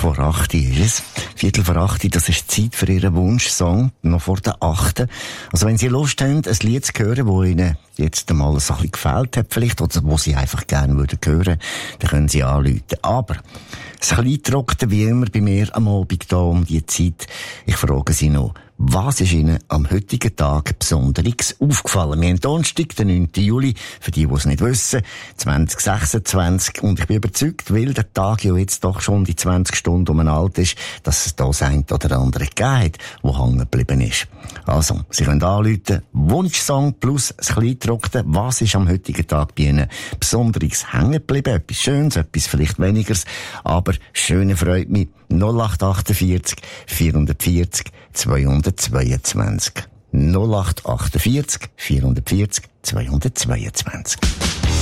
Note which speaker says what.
Speaker 1: 8 ist es. 7:15, das ist die Zeit für Ihren Wunschsong, noch vor der 8. Also wenn Sie Lust haben, ein Lied zu hören, das Ihnen jetzt einmal ein bisschen gefällt hat vielleicht, oder wo Sie einfach gerne würden hören, dann können Sie anrufen. Aber das Kleintrockene wie immer bei mir am Abend hier um die Zeit. Ich frage Sie noch, was ist Ihnen am heutigen Tag Besonderes aufgefallen? Wir haben Donnerstag, den 9. Juli, für die es nicht wissen, 2026. Und ich bin überzeugt, weil der Tag ja jetzt doch schon die 20 Stunden alt ist, dass es da das eine oder andere gegeben hat, das hängen geblieben ist. Also, Sie können anrufen, Wunschsong plus das Kleintrockene. Was ist am heutigen Tag bei Ihnen Besonderes hängen geblieben? Etwas Schönes, etwas vielleicht Wenigeres, aber Schöne freut mich. 0848 440 222. 0848 440 222.